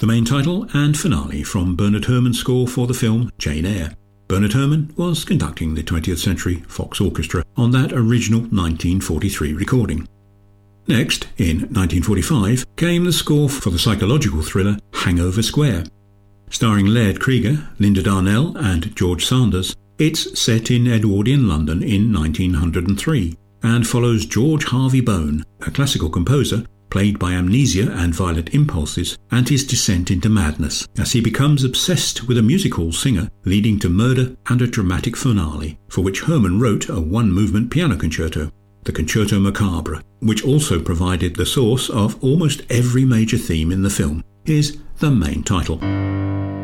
the main title and finale from Bernard Herrmann's score for the film Jane Eyre. Bernard Herrmann was conducting the 20th Century Fox Orchestra on that original 1943 recording. Next, in 1945, came the score for the psychological thriller Hangover Square. Starring Laird Krieger, Linda Darnell and George Sanders, it's set in Edwardian London in 1903 and follows George Harvey Bone, a classical composer, plagued by amnesia and violent impulses, and his descent into madness as he becomes obsessed with a music hall singer, leading to murder and a dramatic finale, for which Herrmann wrote a one-movement piano concerto, the Concerto Macabre, which also provided the source of almost every major theme in the film. Here's the main title.